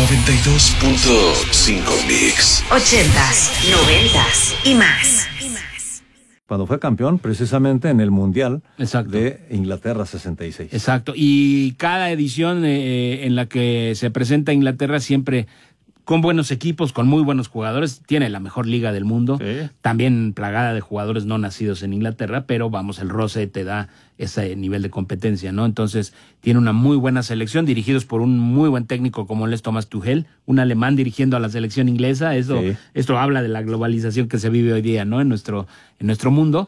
92.5 Mix. 80s, 90s y más. Cuando fue campeón precisamente en el Mundial. Exacto. De Inglaterra 66. Exacto, y cada edición en la que se presenta Inglaterra siempre con buenos equipos, con muy buenos jugadores, tiene la mejor liga del mundo, Sí. También plagada de jugadores no nacidos en Inglaterra, pero vamos, el roce te da ese nivel de competencia, ¿no? Entonces tiene una muy buena selección, dirigidos por un muy buen técnico como él es Thomas Tuchel, un alemán dirigiendo a la selección inglesa. Esto habla de la globalización que se vive hoy día, ¿no? En nuestro mundo,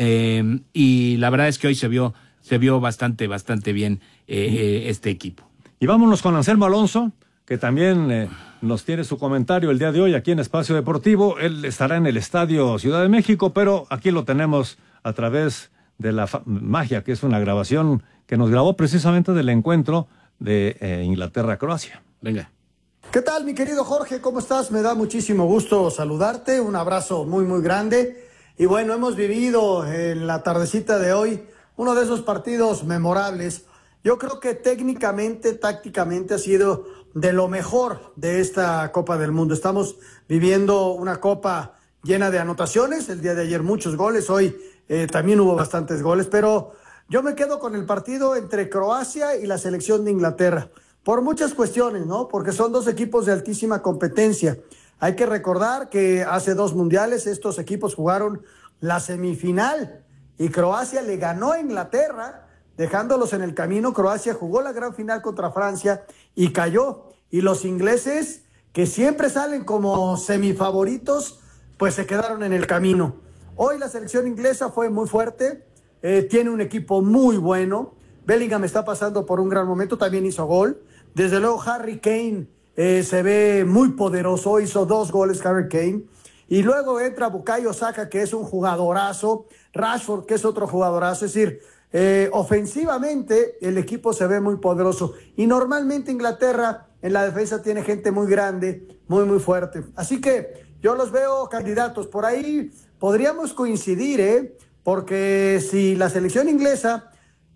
y la verdad es que hoy se vio bastante bien este equipo. Y vámonos con Anselmo Alonso, que también nos tiene su comentario el día de hoy aquí en Espacio Deportivo. Él estará en el Estadio Ciudad de México, pero aquí lo tenemos a través de la magia, que es una grabación que nos grabó precisamente del encuentro de Inglaterra-Croacia. Venga. ¿Qué tal, mi querido Jorge? ¿Cómo estás? Me da muchísimo gusto saludarte. Un abrazo muy, muy grande. Y bueno, hemos vivido en la tardecita de hoy uno de esos partidos memorables. Yo creo que técnicamente, tácticamente ha sido de lo mejor de esta Copa del Mundo. Estamos viviendo una Copa llena de anotaciones. El día de ayer muchos goles, hoy también hubo bastantes goles, pero yo me quedo con el partido entre Croacia y la selección de Inglaterra, por muchas cuestiones, ¿no? Porque son dos equipos de altísima competencia. Hay que recordar que hace 2 mundiales estos equipos jugaron la semifinal y Croacia le ganó a Inglaterra, dejándolos en el camino. Croacia jugó la gran final contra Francia y cayó. Y los ingleses, que siempre salen como semifavoritos, pues se quedaron en el camino. Hoy la selección inglesa fue muy fuerte, tiene un equipo muy bueno. Bellingham está pasando por un gran momento, también hizo gol. Desde luego Harry Kane se ve muy poderoso, hizo 2 goles Harry Kane. Y luego entra Bukayo Saka, que es un jugadorazo, Rashford, que es otro jugadorazo. Es decir, ofensivamente el equipo se ve muy poderoso. Y normalmente Inglaterra en la defensa tiene gente muy grande, muy, muy fuerte. Así que yo los veo candidatos. Por ahí podríamos coincidir, porque si la selección inglesa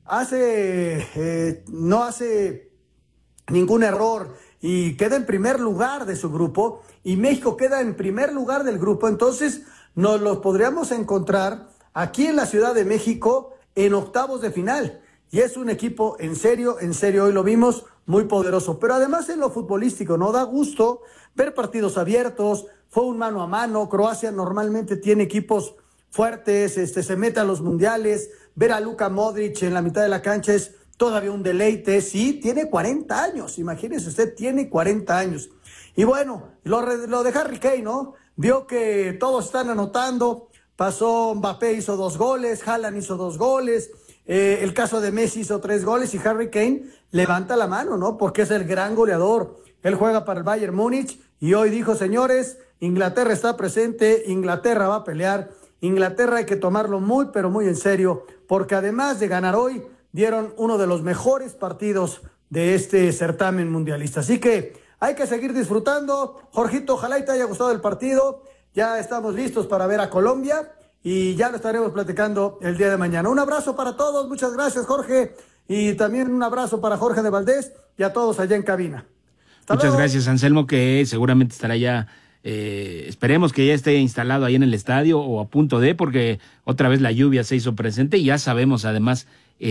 no hace ningún error y queda en primer lugar de su grupo, y México queda en primer lugar del grupo, entonces nos los podríamos encontrar aquí en la Ciudad de México en octavos de final. Y es un equipo en serio, hoy lo vimos, muy poderoso. Pero además en lo futbolístico, ¿no? Da gusto ver partidos abiertos, fue un mano a mano. Croacia normalmente tiene equipos fuertes, se mete a los mundiales. Ver a Luka Modric en la mitad de la cancha es todavía un deleite. Sí, tiene 40 años, imagínese usted, tiene 40 años. Y bueno, lo de Harry Kane, ¿no? Vio que todos están anotando, pasó Mbappé, hizo 2 goles, Haaland hizo 2 goles, el caso de Messi hizo 3 goles y Harry Kane levanta la mano, ¿no? Porque es el gran goleador. Él juega para el Bayern Múnich y hoy dijo, señores, Inglaterra está presente, Inglaterra va a pelear, Inglaterra hay que tomarlo muy, pero muy en serio, porque además de ganar hoy, dieron uno de los mejores partidos de este certamen mundialista. Así que hay que seguir disfrutando. Jorgito, ojalá y te haya gustado el partido. Ya estamos listos para ver a Colombia y ya lo estaremos platicando el día de mañana. Un abrazo para todos, muchas gracias, Jorge, y también un abrazo para Jorge de Valdés y a todos allá en cabina. Muchas gracias, Anselmo, que seguramente estará ya, esperemos que ya esté instalado ahí en el estadio o a punto de, porque otra vez la lluvia se hizo presente y ya sabemos además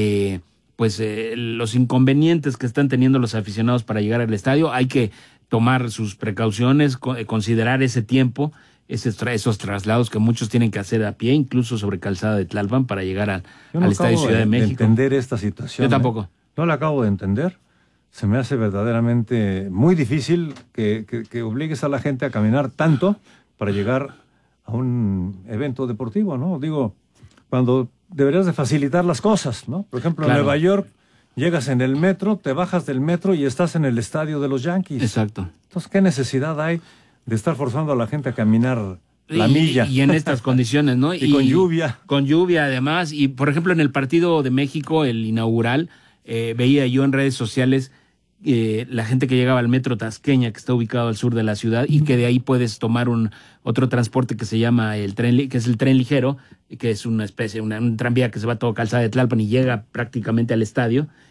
los inconvenientes que están teniendo los aficionados para llegar al estadio. Hay que tomar sus precauciones, considerar ese tiempo, esos traslados que muchos tienen que hacer a pie, incluso sobre calzada de Tlalpan, para llegar al Estadio Ciudad de México. Entender esta situación. Yo tampoco. No la acabo de entender. Se me hace verdaderamente muy difícil que obligues a la gente a caminar tanto para llegar a un evento deportivo, ¿no? Digo, cuando deberías de facilitar las cosas, ¿no? Por ejemplo, claro. En Nueva York llegas en el metro, te bajas del metro y estás en el estadio de los Yankees. Exacto. Entonces, ¿qué necesidad hay de estar forzando a la gente a caminar la milla? Y en estas condiciones, ¿no? Y con lluvia. Con lluvia, además. Y, por ejemplo, en el partido de México, el inaugural, veía yo en redes sociales la gente que llegaba al metro Tasqueña, que está ubicado al sur de la ciudad, y que de ahí puedes tomar otro transporte que se llama el tren, que es el tren ligero, que es una especie, un tranvía que se va todo calzada de Tlalpan y llega prácticamente al estadio.